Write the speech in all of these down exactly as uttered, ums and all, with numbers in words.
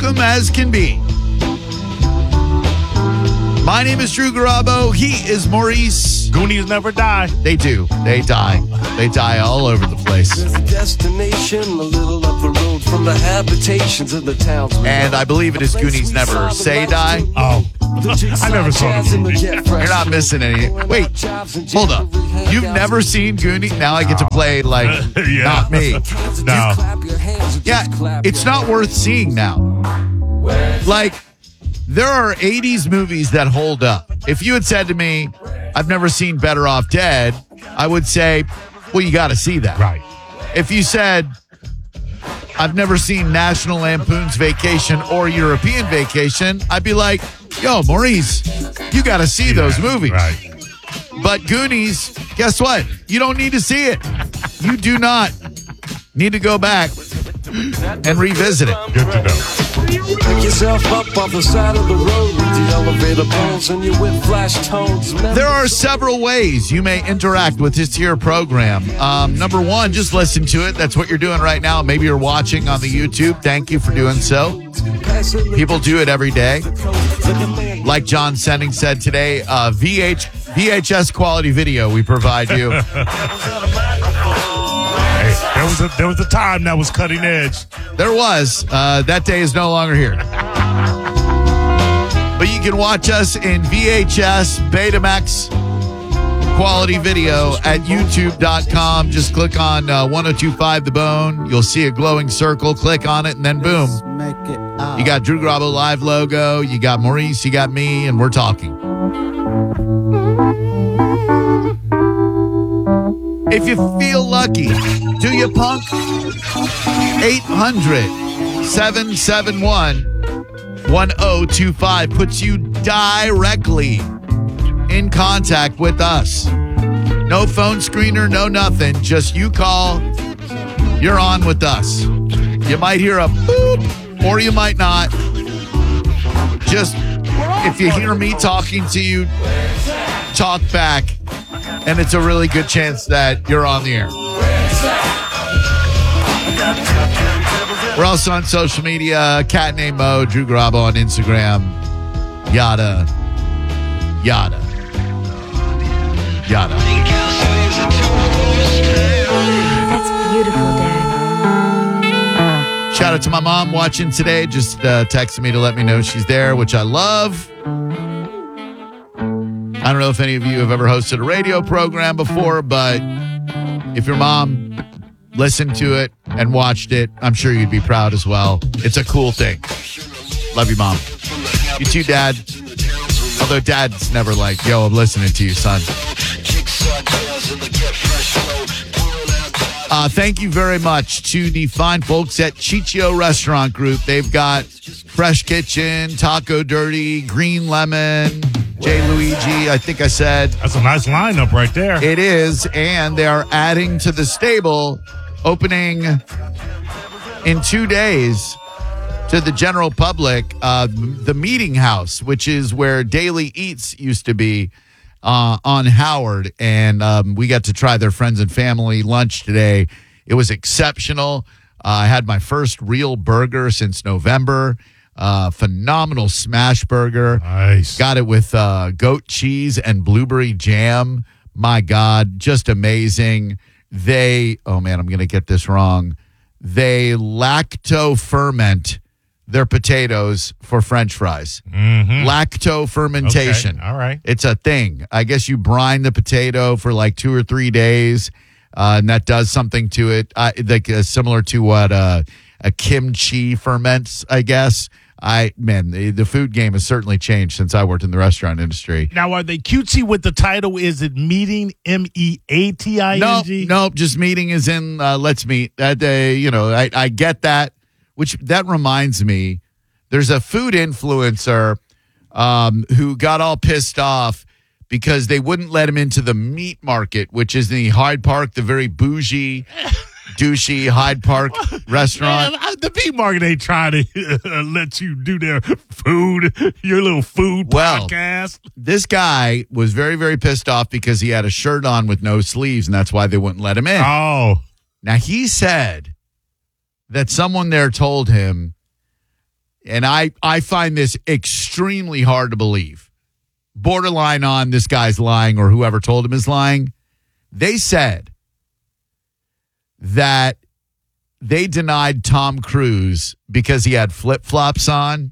welcome as can be. My name is Drew Garabo. He is Maurice. Goonies never die. They do. They die. They die all over the place. There's a destination a little up the road from the habitations of the towns. And I believe it is Goonies Never Say Die. Oh, I never saw the movie. You're not missing any. Wait, hold up. You've never seen Goonies? Now I get to play like Yeah. not me. No. Yeah, it's not worth seeing now. Like, there are eighties movies that hold up. If you had said to me, I've never seen Better Off Dead, I would say, well, you got to see that. Right. If you said, I've never seen National Lampoon's Vacation or European Vacation, I'd be like, yo, Maurice, you got to see those movies. Right. But Goonies, guess what? You don't need to see it. You do not need to go back and revisit it. Good to know. Pick yourself up off the side of the road with the elevator bones and your whip flash tones. There are several ways you may interact with this here program. Um, number one, just listen to it. That's what you're doing right now. Maybe you're watching on the YouTube. Thank you for doing so. People do it every day. Like John Sending said today, uh, V H, V H S quality video we provide you. Hey, there was a there was a time that was cutting edge. There was. Uh, that day is no longer here. But you can watch us in V H S, Betamax quality video at youtube dot com. Just click on uh, ten twenty-five The Bone. You'll see a glowing circle. Click on it, and then boom. You got Drew Garabo Live logo. You got Maurice. You got me, and we're talking. If you feel lucky, do you, punk? eight hundred, seven seven one, one oh two five puts you directly in contact with us. No phone screener, no nothing. Just you call, you're on with us. You might hear a boop, or you might not. Just, if you hear me talking to you, talk back. And it's a really good chance that you're on the air. We're also on social media. Cat named Mo, Drew Garabo on Instagram. Yada. Yada. Yada. That's beautiful, Dad. Shout out to my mom watching today. Just uh, texted me to let me know she's there, which I love. I don't know if any of you have ever hosted a radio program before, but if your mom listened to it and watched it, I'm sure you'd be proud as well. It's a cool thing. Love you, Mom. You too, Dad. Although Dad's never like, yo, I'm listening to you, son. Uh, thank you very much to the fine folks at Chichio Restaurant Group. They've got Fresh Kitchen, Taco Dirty, Green Lemon, J. Luigi, I think I said. That's a nice lineup right there. It is, and they are adding to the stable, opening in two days to the general public, uh, the Meeting House, which is where Daily Eats used to be uh, on Howard, and um, we got to try their friends and family lunch today. It was exceptional. Uh, I had my first real burger since November. Uh, phenomenal smash burger. Nice. Got it with uh, goat cheese and blueberry jam. My God, just amazing. They, oh man, I'm going to get this wrong. They lacto ferment their potatoes for French fries. Mm-hmm. Lacto fermentation. Okay. All right. It's a thing. I guess you brine the potato for like two or three days, uh, and that does something to it, uh, like uh, similar to what uh, a kimchi ferments, I guess. I man, the, the food game has certainly changed since I worked in the restaurant industry. Now, are they cutesy with the title? Is it Meeting, M E A T I N G? Nope, nope. Just meeting is in uh, let's meet. That uh, you know, I, I get that. Which that reminds me, there's a food influencer um, who got all pissed off because they wouldn't let him into the meat market, which is in the Hyde Park, the very bougie, douchey Hyde Park restaurant. Man, the meat market ain't trying to uh, let you do their food, your little food well, podcast. This guy was very, very pissed off because he had a shirt on with no sleeves, and that's why they wouldn't let him in. Oh. Now, he said that someone there told him and I, I find this extremely hard to believe, borderline on this guy's lying or whoever told him is lying. They said that they denied Tom Cruise because he had flip-flops on.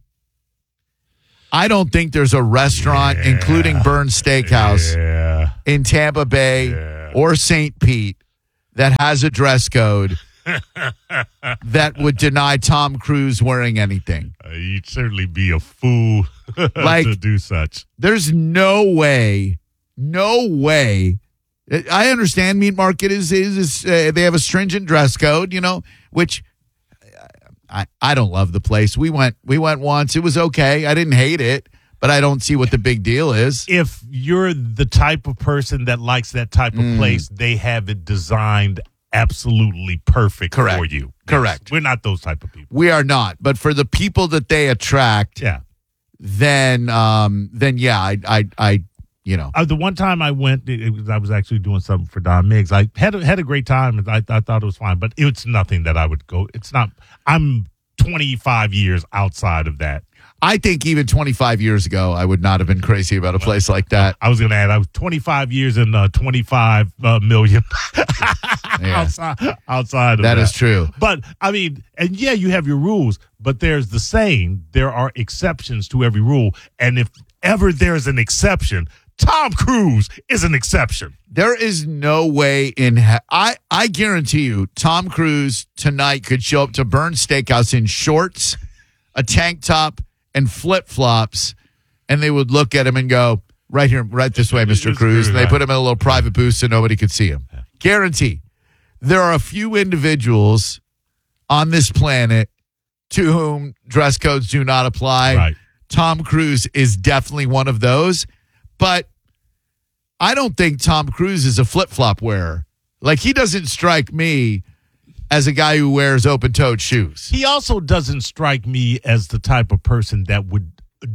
I don't think there's a restaurant, Yeah. including Burns Steakhouse Yeah. in Tampa Bay Yeah. or Saint Pete, that has a dress code that would deny Tom Cruise wearing anything. Uh, you'd certainly be a fool Like- to do such. There's no way, no way. I understand Meat Market is is, is uh, they have a stringent dress code, you know, which I I don't love the place. We went we went once. It was okay. I didn't hate it, but I don't see what the big deal is. If you're the type of person that likes that type of Mm. place, they have it designed absolutely perfect Correct. for you. Correct. Yes. We're not those type of people. We are not, but for the people that they attract, Yeah. then um then yeah, I I I you know. Uh, the one time I went, it, it was, I was actually doing something for Don Miggs. I had a, had a great time, and I, I thought it was fine, but it's nothing that I would go. It's not. I'm twenty-five years outside of that. I think even twenty-five years ago, I would not have been crazy about a place like that. I was going to add, I was twenty-five years and uh, twenty-five uh, million Yeah. outside, outside of that. That is true. But, I mean, and yeah, you have your rules, but there's the saying, there are exceptions to every rule. And if ever there's an exception, Tom Cruise is an exception. There is no way in he- I I guarantee you, Tom Cruise tonight could show up to Burns Steakhouse in shorts, a tank top, and flip flops, and they would look at him and go, "Right here, right this way, Mister Mister Cruise." And they Cruise, put him in a little private booth so nobody could see him. Guarantee. There are a few individuals on this planet to whom dress codes do not apply. Right. Tom Cruise is definitely one of those. But I don't think Tom Cruise is a flip-flop wearer. Like, he doesn't strike me as a guy who wears open-toed shoes. He also doesn't strike me as the type of person that would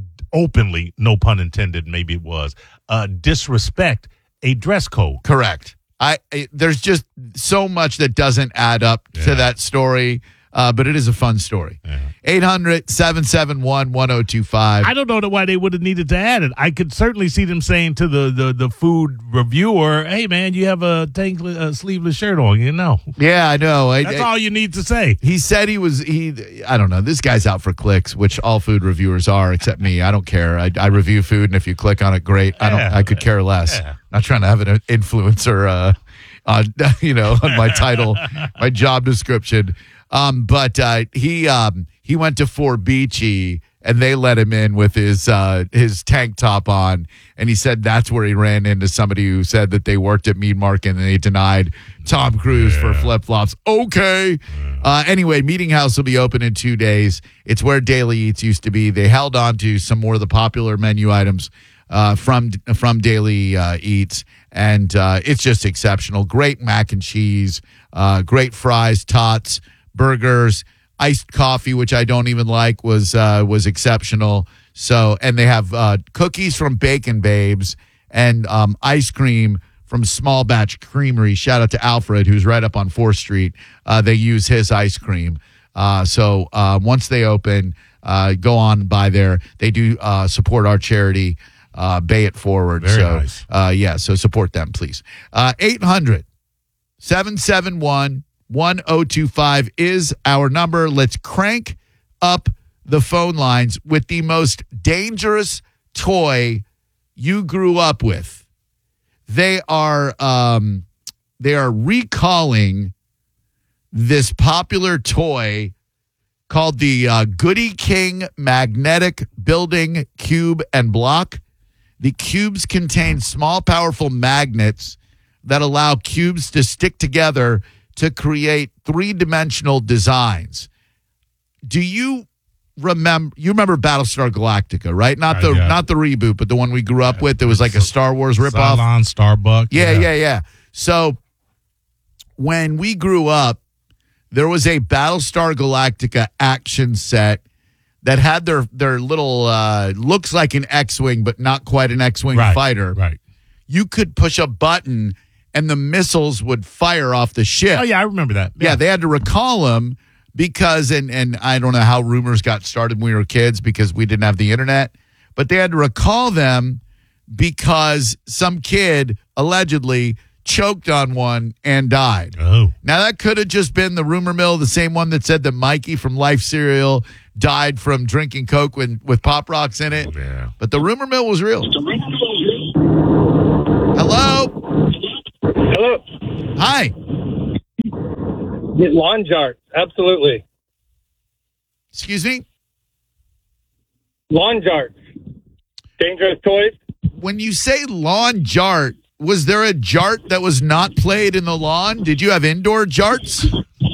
openly, no pun intended, maybe it was, uh, disrespect a dress code. Correct. I, I There's just so much that doesn't add up Yeah. to that story, uh, but it is a fun story. Yeah. eight hundred, seven seven one, one oh two five. I don't know why they would have needed to add it. I could certainly see them saying to the, the, the food reviewer, "Hey, man, you have a tank uh, sleeveless shirt on." You know, Yeah, I know. I, that's I- all you need to say. He said he was, he, I don't know, this guy's out for clicks, which all food reviewers are, except me. I don't care. I, I review food, and if you click on it, great. I don't, Yeah. I could care less. Yeah. Not trying to have an influencer, uh, on, you know, on my title, my job description. Um, but, uh, he, um, he went to Fort Beachy, and they let him in with his uh, his tank top on, and he said that's where he ran into somebody who said that they worked at Meat Market and they denied Tom Cruise for flip flops. Okay. Uh, anyway, Meeting House will be open in two days. It's where Daily Eats used to be. They held on to some more of the popular menu items uh, from from Daily uh, Eats, and uh, it's just exceptional. Great mac and cheese, uh, great fries, tots, burgers. Iced coffee, which I don't even like, was uh, was exceptional. So, and they have uh, cookies from Bacon Babes and um, ice cream from Small Batch Creamery. Shout out to Alfred, who's right up on fourth Street. Uh, they use his ice cream. Uh, so uh, once they open, uh, go on by there. They do uh, support our charity, uh, Bay It Forward. Very so, nice. uh, yeah, so support them, please. Uh, eight hundred, seven seven one, one oh two five is our number. Let's crank up the phone lines with the most dangerous toy you grew up with. They are um, they are recalling this popular toy called the uh, Goody King Magnetic Building Cube and Block. The cubes contain small, powerful magnets that allow cubes to stick together to create three-dimensional designs. Do you remember? You remember Battlestar Galactica, right? Not Uh, the yeah. not the reboot, but the one we grew up with. It was like a Star Wars ripoff. Cylon, Starbuck. Yeah, yeah, yeah. So when we grew up, there was a Battlestar Galactica action set that had their their little uh, looks like an X-wing, but not quite an X-wing Right, fighter. right. You could push a button and the missiles would fire off the ship. Oh, yeah, I remember that. Yeah, they had to recall them because, and, and I don't know how rumors got started when we were kids because we didn't have the internet, but they had to recall them because some kid allegedly choked on one and died. Oh. Now, that could have just been the rumor mill, the same one that said that Mikey from Life Cereal died from drinking Coke with, with Pop Rocks in it. Yeah. But the rumor mill was real. Hello? Hello. Hi. Lawn jar. Absolutely. Excuse me? Lawn jarts. Dangerous toys. When you say lawn jart, was there a jart that was not played in the lawn? Did you have indoor jarts?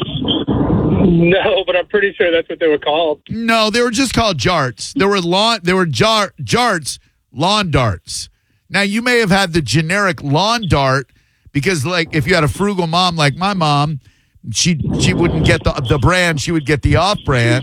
No, but I'm pretty sure that's what they were called. No, they were just called jarts. There were lawn there were jar jarts, lawn darts. Now you may have had the generic lawn dart because like if you had a frugal mom like my mom, she she wouldn't get the the brand, she would get the off brand.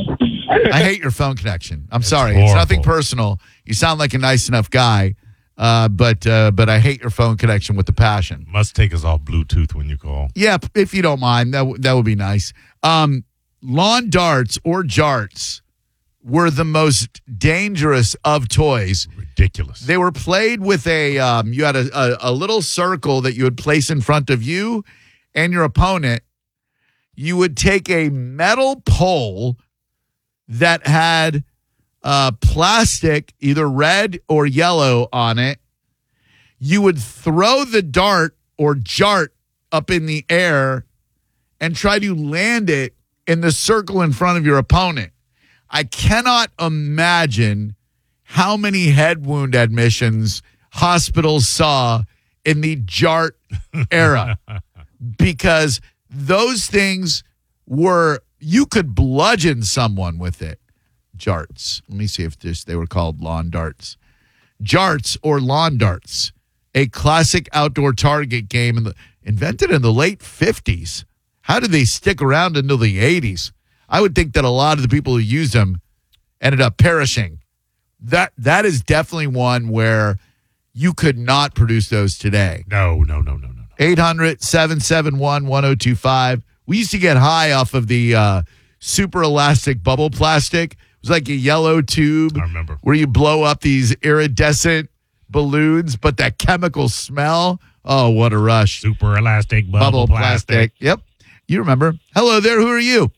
I hate your phone connection. I'm sorry. horrible. It's nothing personal. You sound like a nice enough guy. Uh, but uh, but I hate your phone connection with the passion. Must take us off Bluetooth when you call. Yeah, if you don't mind, that w- that would be nice. Um, lawn darts or jarts were the most dangerous of toys. Ridiculous. They were played with a um, you had a, a, a little circle that you would place in front of you and your opponent. You would take a metal pole that had uh, plastic, either red or yellow on it. You would throw the dart or jart up in the air and try to land it in the circle in front of your opponent. I cannot imagine how many head wound admissions hospitals saw in the jart era because those things were, you could bludgeon someone with it. Jarts. Let me see if this, they were called lawn darts. Jarts or lawn darts, a classic outdoor target game in the, invented in the late fifties. How did they stick around until the eighties? I would think that a lot of the people who used them ended up perishing. That That is definitely one where you could not produce those today. No, no, no, no, no. eight hundred, seven seven one, one oh two five. We used to get high off of the uh, super elastic bubble plastic. It was like a yellow tube. I remember. Where you blow up these iridescent balloons, but that chemical smell. Oh, what a rush. Super elastic bubble, Bubble plastic. plastic. Yep. You remember. Hello there. Who are you?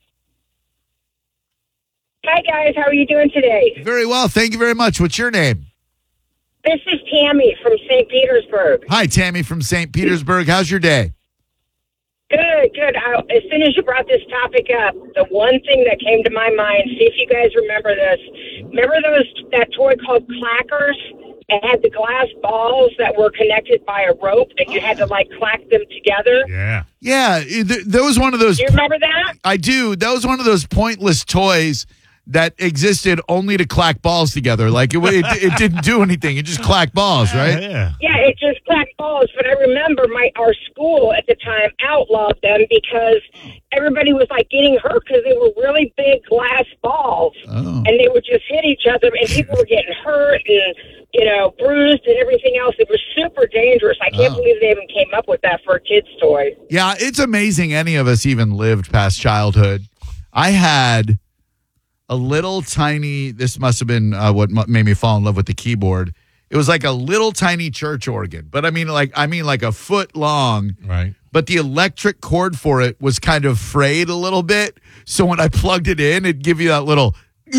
Hi, guys. How are you doing today? Very well. Thank you very much. What's your name? This is Tammy from Saint Petersburg. Hi, Tammy from Saint Petersburg. How's your day? Good, good. I, as soon as you brought this topic up, the one thing that came to my mind, see if you guys remember this. Remember those that toy called clackers? It had the glass balls that were connected by a rope, and you had to, like, clack them together. Yeah. Yeah. th- That was one of those. Do you remember that? I do. That was one of those pointless toys that existed only to clack balls together. Like, it, it, it didn't do anything. It just clacked balls, right? Yeah. Yeah, it just clacked balls. But I remember my our school at the time outlawed them because everybody was, like, getting hurt because they were really big glass balls. Oh. And they would just hit each other, and people were getting hurt and, you know, bruised and everything else. It was super dangerous. I can't Oh. believe they even came up with that for a kid's toy. Yeah, it's amazing any of us even lived past childhood. I had a little tiny, this must have been uh, what m- made me fall in love with the keyboard. It was like a little tiny church organ, but I mean like I mean like a foot long. Right. But the electric cord for it was kind of frayed a little bit. So when I plugged it in, it'd give you that little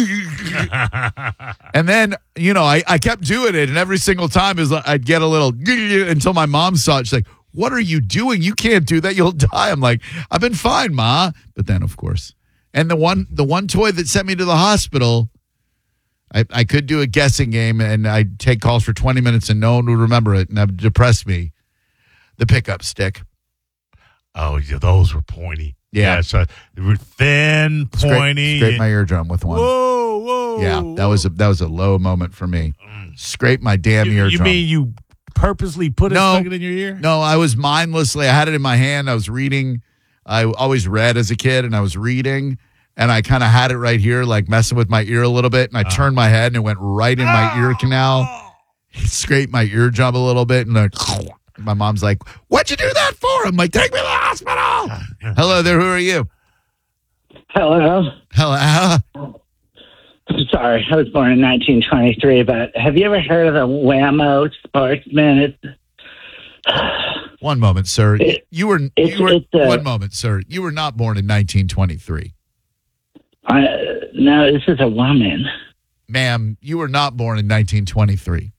and then, you know, I, I kept doing it, and every single time is like, I'd get a little until my mom saw it. She's like, "What are you doing? You can't do that. You'll die." I'm like, "I've been fine, Ma." But then, of course, and the one the one toy that sent me to the hospital, I, I could do a guessing game, and I'd take calls for twenty minutes, and no one would remember it, and that would depress me. The pickup stick. Oh, yeah, those were pointy. Yeah. so they were thin, Scrape, pointy. scrape my eardrum with one. Whoa, whoa. Yeah, that was a that was a low moment for me. Scrape my damn You, eardrum. you mean you purposely put it No. stuck it in your ear? No, I was mindlessly. I had it in my hand. I was reading. I always read as a kid, and I was reading, and I kind of had it right here, like messing with my ear a little bit. And I turned my head, and it went right in my ear canal. It scraped my eardrum a little bit, and then my mom's like, "What'd you do that for?" I'm like, "Take me to the hospital." Hello there. Who are you? Hello. Hello. Sorry, I was born in nineteen twenty-three, but have you ever heard of the Whammo Sportsman? It's, One moment, sir. It- you were, it's- you were it's, uh, one moment, sir. You were not born in nineteen twenty-three. uh, no, this is a woman. Ma'am, you were not born in nineteen twenty-three.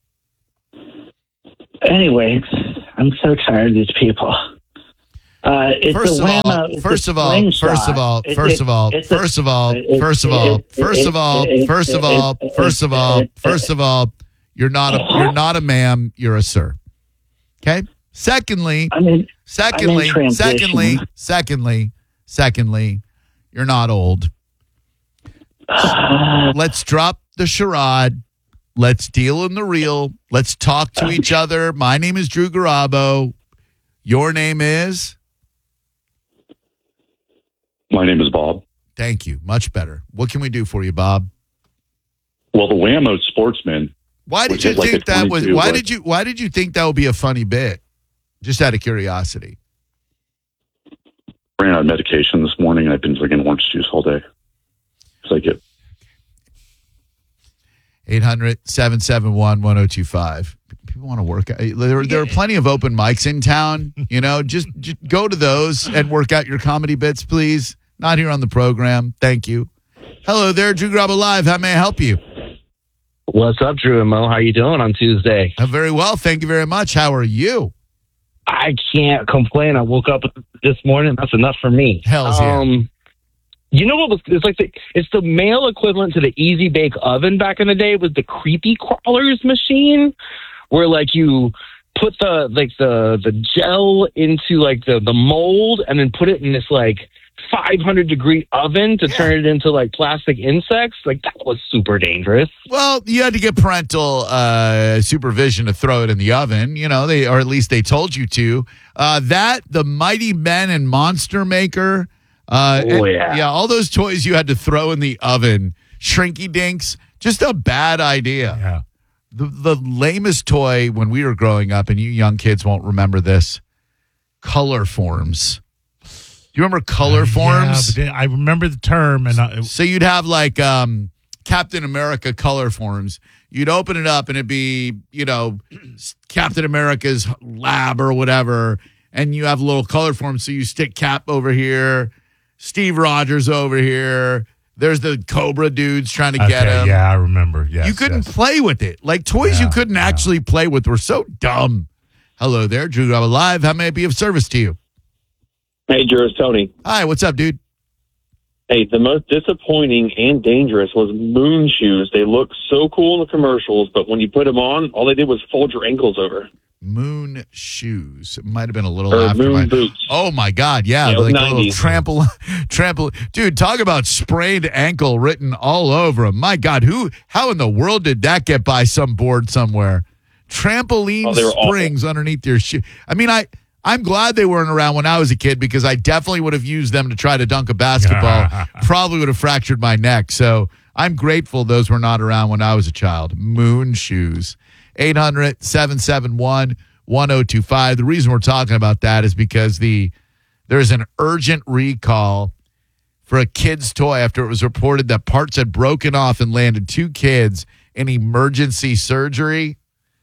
Anyways, I'm so tired of these people. Uh, it's First a of all, Whammo. it's first a of all, slingshot. first of all, It- first it- of all, it's a- first of all, it- first of all, it- first of it- all, it- first of it- all, it- first of all, it- first of all, you're not a you're not a ma'am, you're a sir. Okay? Secondly, I mean, secondly, I'm in transition. secondly, secondly, secondly, you're not old. Let's drop the charade. Let's deal in the real. Let's talk to each other. My name is Drew Garabo. Your name is? My name is Bob. Thank you. Much better. What can we do for you, Bob? Well, the Whammo Sportsman. Why did Which you is like think a that was twenty-two, why but- did you why did you think that would be a funny bit? Just out of curiosity. Ran out of medication this morning, and I've been drinking orange juice all day. It's like it. eight hundred, seven seven one, one oh two five. People want to work out. There, there are plenty of open mics in town. You know, just, just go to those and work out your comedy bits, please. Not here on the program. Thank you. Hello there, Drew Garabo Live. How may I help you? What's up, Drew and Mo? How you doing on Tuesday? I'm very well. Thank you very much. How are you? I can't complain. I woke up this morning. That's enough for me. Hell's yeah. Um, you know what was? It's like the, it's the male equivalent to the Easy Bake Oven back in the day. It was the Creepy Crawlers machine, where like you put the like the the gel into like the the mold and then put it in this like five hundred degree oven to turn it into like plastic insects. Like that was super dangerous. Well, you had to get parental uh, supervision to throw it in the oven, you know, they or at least they told you to. Uh, that, the Mighty Ben and Monster Maker. Uh, Oh, and- yeah. Yeah, all those toys you had to throw in the oven. Shrinky Dinks. Just a bad idea. Yeah. The, the lamest toy when we were growing up, and you young kids won't remember this, color forms. Do you remember color forms? Yeah, but I remember the term, and I, So you'd have like um, Captain America color forms. You'd open it up and it'd be, you know, Captain America's lab or whatever. And you have little color forms. So you stick Cap over here, Steve Rogers over here. There's the Cobra dudes trying to get okay, him. yeah, I remember. Yes, you couldn't yes. play with it. Like toys Yeah, you couldn't yeah. actually play with were so dumb. Hello there, Drew Garabo Live. How may I be of service to you? Hey, Drew, it's Tony. Hi, what's up, dude? Hey, the most disappointing and dangerous was Moon shoes. They look so cool in the commercials, but when you put them on, all they did was fold your ankles over. Moon shoes. It might have been a little Or after moon my. boots. Oh my God! Yeah, Yeah, it was like a little nineties. trample, trample. Dude, talk about sprained ankle written all over him. My God, who? How in the world did that get by some board somewhere? Trampoline Oh, they were awful. springs underneath your shoe. I mean, I. I'm glad they weren't around when I was a kid because I definitely would have used them to try to dunk a basketball. Probably would have fractured my neck. So I'm grateful those were not around when I was a child. Moon shoes. eight hundred, seven seven one, one oh two five. The reason we're talking about that is because the there's an urgent recall for a kid's toy after it was reported that parts had broken off and landed two kids in emergency surgery.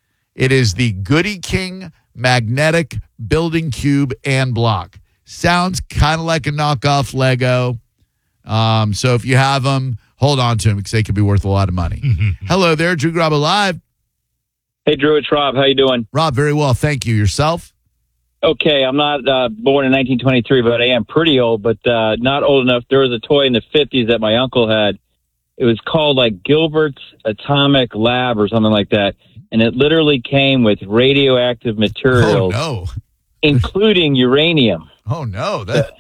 It is the Goody King magnetic building cube and block. Sounds kind of like a knockoff Lego. Um, so if you have them, hold on to them because they could be worth a lot of money. Hello there, Drew Garabo Live. Hey, Drew, it's Rob. How you doing? Rob, very well. Thank you. Yourself? Okay, I'm not uh, born in nineteen twenty-three, but I am pretty old, but uh, not old enough. There was a toy in the fifties that my uncle had. It was called like Gilbert's Atomic Lab or something like that. And it literally came with radioactive materials, Oh, no. including uranium. Oh, no. That,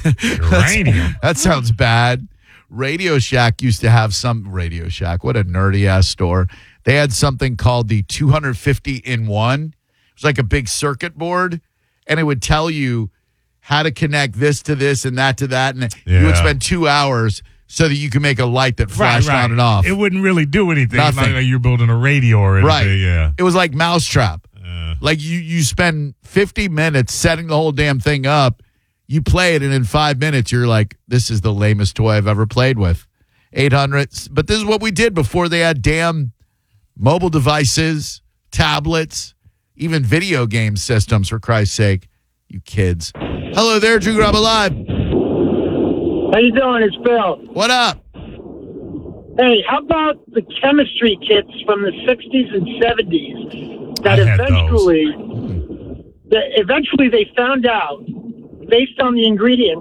Uranium. that sounds bad. Radio Shack used to have some Radio Shack. What a nerdy ass store. They had something called the two hundred fifty in one. It was like a big circuit board, and it would tell you how to connect this to this and that to that. And you would Yeah. spend two hours so that you can make a light that Right, flashed right. on and off. It wouldn't really do anything. It's Nothing. not like you're building a radio or anything. Right. Yeah. It was like Mousetrap. Uh, Like you, you spend fifty minutes setting the whole damn thing up. You play it, and in five minutes, you're like, this is the lamest toy I've ever played with. eight hundred. But this is what we did before they had damn mobile devices, tablets, even video game systems, for Christ's sake. You kids. Hello there, Drew Grub Alive. How you doing? It's Bill. What up? Hey, how about the chemistry kits from the sixties and seventies that I had eventually, that eventually they found out, based on the ingredients,